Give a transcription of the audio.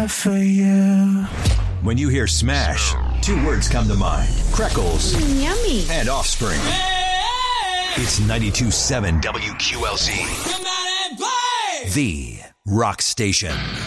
die for you. When you hear Smash, two words come to mind. Freckles Yummy. and Offspring. It's 92.7 WQLZ. The Rock Station.